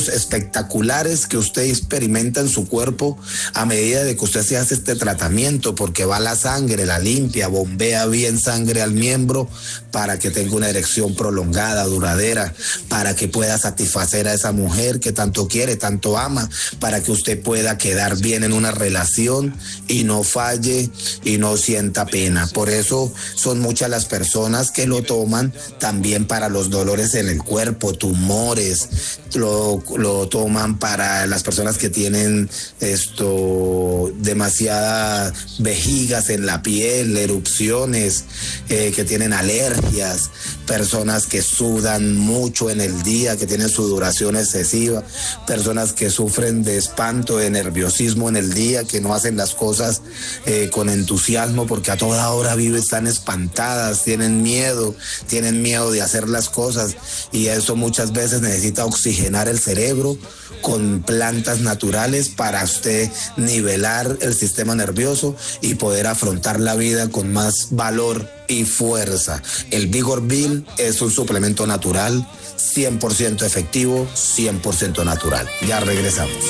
espectaculares que usted experimenta en su cuerpo a medida de que usted se hace este tratamiento, porque va la sangre, la limpia, bombea bien sangre al miembro para que tenga una erección prolongada, duradera, para que pueda satisfacer a esa mujer que tanto quiere, tanto ama, para que usted pueda quedar bien en una relación y no falle y no sienta pena. Por eso son muchas las personas que lo toman también para los dolores en el cuerpo, tumores, lo toman para las personas que tienen demasiadas vejigas en la piel, erupciones, que tienen alergias, personas que sudan mucho en el día, que tienen sudoración excesiva, personas que sufren de espanto, de nerviosismo en el día, que no hacen las cosas con entusiasmo porque a toda hora están espantadas, tienen miedo de hacer las cosas, y eso muchas veces necesita oxigenar el cerebro con plantas naturales para usted nivelar el sistema nervioso y poder afrontar la vida con más valor y fuerza. El Vigor Bill es un suplemento natural, 100% efectivo, 100% natural. Ya regresamos.